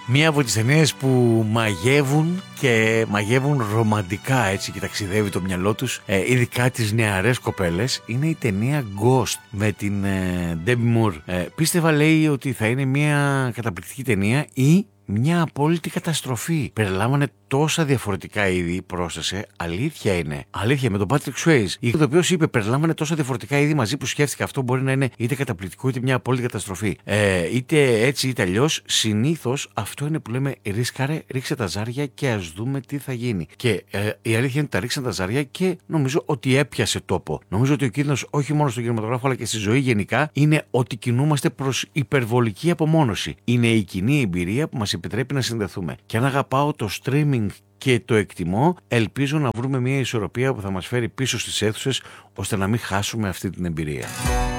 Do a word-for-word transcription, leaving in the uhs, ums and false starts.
Μία από τις ταινίες που μαγεύουν και μαγεύουν ρομαντικά, έτσι, και ταξιδεύει το μυαλό τους, ε, ειδικά τις νεαρές κοπέλες, είναι η ταινία Ghost με την ε, Demi Moore. Ε, πίστευα, λέει, ότι θα είναι μια καταπληκτική ταινία ή μια απόλυτη καταστροφή. Περιλάμβανε τόσα διαφορετικά είδη, πρόσθεσε. Αλήθεια είναι. Αλήθεια, με τον Patrick Swayze. Ο οποίος είπε, περιλάμβανε τόσα διαφορετικά είδη μαζί, που σκέφτηκα αυτό μπορεί να είναι είτε καταπληκτικό είτε μια απόλυτη καταστροφή. Ε, είτε έτσι είτε αλλιώς. Συνήθως αυτό είναι που λέμε, ρίσκαρε, ρίξε τα ζάρια και ας δούμε τι θα γίνει. Και ε, η αλήθεια είναι ότι τα ρίξαν τα ζάρια και νομίζω ότι έπιασε τόπο. Νομίζω ότι ο κίνδυνος, όχι μόνο στον κινηματογράφο αλλά και στη ζωή γενικά, είναι ότι κινούμαστε προς υπερβολική απομόνωση. Είναι η κοινή εμπειρία που μας επιτρέπει να συνδεθούμε. Και αν αγαπάω το streaming και το εκτιμώ, ελπίζω να βρούμε μια ισορροπία που θα μας φέρει πίσω στις αίθουσες, ώστε να μην χάσουμε αυτή την εμπειρία.